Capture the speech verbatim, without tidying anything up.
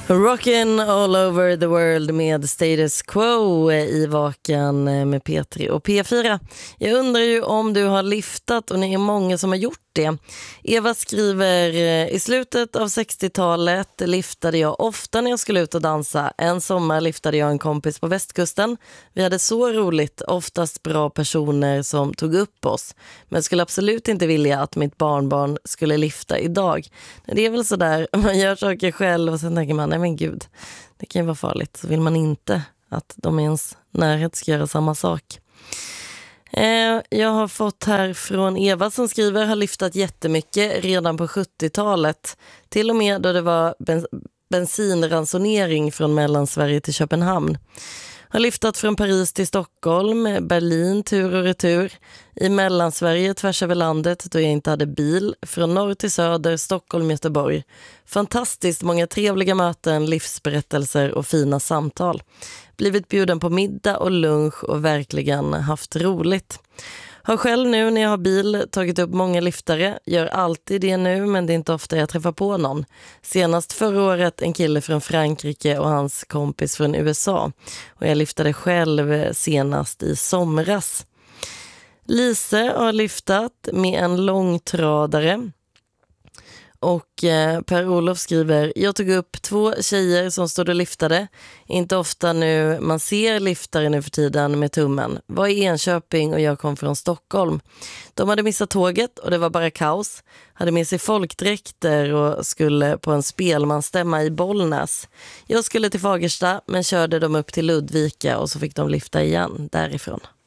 Rockin' all over the world med Status Quo i Vaken med P tre och P fyra. Jag undrar ju om du har liftat, och ni är många som har gjort det. Eva skriver: i slutet av sextiotalet liftade jag ofta när jag skulle ut och dansa. En sommar liftade jag en kompis på västkusten. Vi hade så roligt, oftast bra personer som tog upp oss. Men skulle absolut inte vilja att mitt barnbarn skulle lifta idag. Det är väl så där, man gör saker själv och sen tänker man, nej men gud, det kan ju vara farligt. Så vill man inte att de i ens närhet ska göra samma sak. Eh, jag har fått här från Eva som skriver: har liftat jättemycket redan på sjuttiotalet. Till och med då det var bens- bensinransonering från Mellansverige till Köpenhamn. Har liftat från Paris till Stockholm, Berlin tur och retur. I Mellansverige tvärs över landet då jag inte hade bil. Från norr till söder, Stockholm, Göteborg. Fantastiskt många trevliga möten, livsberättelser och fina samtal. Blivit bjuden på middag och lunch och verkligen haft roligt. Har själv nu när jag har bil tagit upp många liftare. Gör alltid det nu, men det är inte ofta jag träffar på någon. Senast förra året en kille från Frankrike och hans kompis från U S A. Och jag liftade själv senast i somras. Lise har liftat med en långtradare. Och eh, Per-Olof skriver: jag tog upp två tjejer som stod och liftade. Inte ofta nu man ser liftare nu för tiden med tummen. Var i Enköping och jag kom från Stockholm. De hade missat tåget och det var bara kaos. Hade med sig folkdräkter och skulle på en spelmanstämma i Bollnäs. Jag skulle till Fagersta men körde dem upp till Ludvika och så fick de lifta igen därifrån.